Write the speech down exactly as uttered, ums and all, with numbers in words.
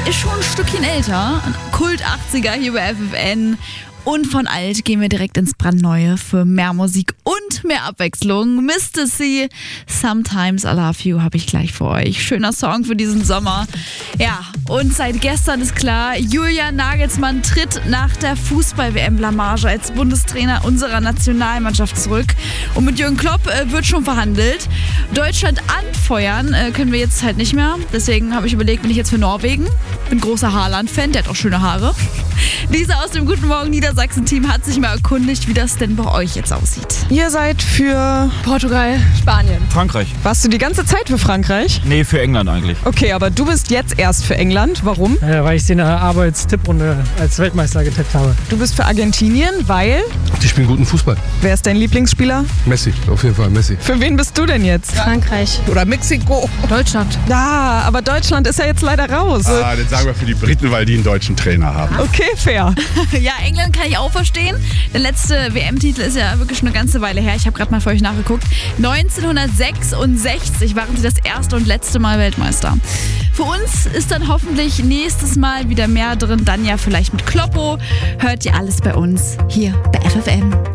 ist schon ein Stückchen älter. Ein Kult achtziger hier bei F F N. Und von alt gehen wir direkt ins Brandneue für mehr Musik und mehr Abwechslung. Mister C, Sometimes I Love You habe ich gleich für euch. Schöner Song für diesen Sommer. Ja, und seit gestern ist klar, Julian Nagelsmann tritt nach der Fußball-W M-Blamage als Bundestrainer unserer Nationalmannschaft zurück. Und mit Jürgen Klopp äh, wird schon verhandelt. Deutschland anfeuern äh, können wir jetzt halt nicht mehr. Deswegen habe ich überlegt, bin ich jetzt für Norwegen. Bin großer Haaland-Fan, der hat auch schöne Haare. Lisa aus dem Guten Morgen Niedersachsen-Team hat sich mal erkundigt, wie das denn bei euch jetzt aussieht. Ihr seid für Portugal, Spanien. Frankreich. Warst du die ganze Zeit für Frankreich? Nee, für England eigentlich. Okay, aber du bist jetzt erst für England. Warum? Ja, weil ich sie in der Arbeitstipprunde als Weltmeister getippt habe. Du bist für Argentinien, weil? Die spielen guten Fußball. Wer ist dein Lieblingsspieler? Messi, auf jeden Fall Messi. Für wen bist du denn jetzt? Frankreich. Oder Mexiko. Deutschland. Ja, aber Deutschland ist ja jetzt leider raus. Ah, dann sagen wir für die Briten, weil die einen deutschen Trainer haben. Okay, fair. Ja, England kann ich auch verstehen. Der letzte W M-Titel ist ja wirklich schon eine ganze Weile her. Ich habe gerade mal für euch nachgeguckt. neunzehnhundertsechsundsechzig waren sie das erste und letzte Mal Weltmeister. Für uns ist dann hoffentlich nächstes Mal wieder mehr drin. Dann ja vielleicht mit Kloppo. Hört ihr alles bei uns hier bei F F N.